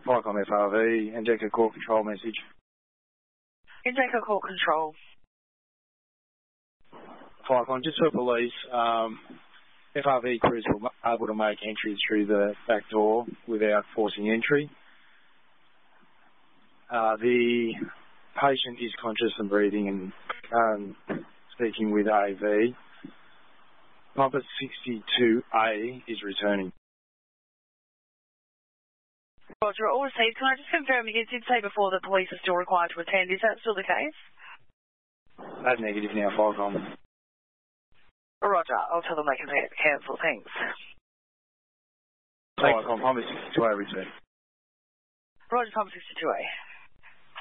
Vicom FRV, Endeca Core Control message. Endeca Core Control. Vicom, just for police, FRV crews were able to make entries through the back door without forcing entry. The patient is conscious and breathing and speaking with AV. Pumper 62A is returning. Roger, all received. Can I just confirm, you did say before that police are still required to attend. Is that still the case? That's negative now, Vicom. Roger, I'll tell them they can cancel. Thanks. Vicom, Pumper 62A return. Roger, Pumper 62A.